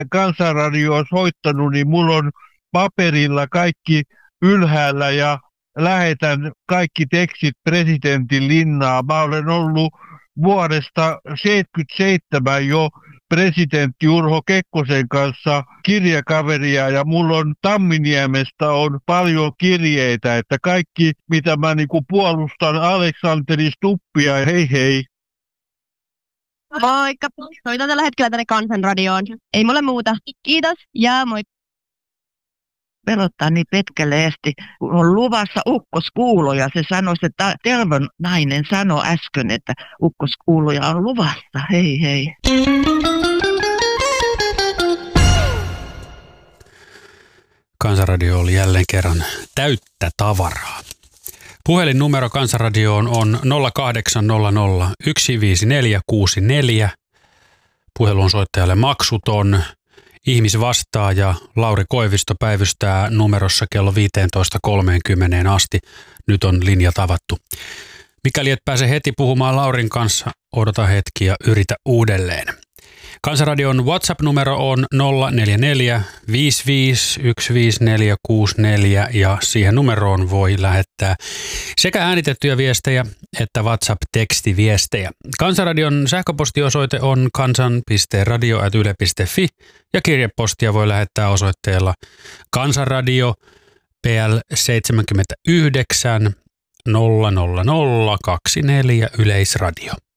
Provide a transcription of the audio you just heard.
Kansanradio on soittanut, niin mulla on paperilla kaikki ylhäällä ja lähetän kaikki tekstit presidentin linnaa. Mä olen ollut vuodesta 1977 jo presidentti Urho Kekkosen kanssa kirjakaveria ja mulla on Tamminiemestä on paljon kirjeitä, että kaikki mitä mä puolustan Aleksanteri Stubbia, hei hei. Moikka, soitan tällä hetkellä tänne Kansanradioon. Ei mulle muuta. Kiitos ja moi. Pelottaa niin petkeleesti, kun on luvassa ukkoskuuloja. Se sanoi, että Tervon nainen sanoi äsken, että ukkoskuuloja on luvassa. Hei hei. Kansanradio oli jälleen kerran täyttä tavaraa. Puhelinnumero Kansanradioon on 0800 15464. Puhelun soittajalle maksuton. Ihmisvastaaja Lauri Koivisto päivystää numerossa kello 15.30 asti. Nyt on linjat avattu. Mikäli et pääse heti puhumaan Laurin kanssa, odota hetki ja yritä uudelleen. Kansanradion WhatsApp-numero on 044 55 15464 ja siihen numeroon voi lähettää sekä äänitettyjä viestejä että WhatsApp-tekstiviestejä. Kansanradion sähköpostiosoite on kansan.radio@yle.fi ja kirjepostia voi lähettää osoitteella Kansanradio PL 79 00024 Yleisradio.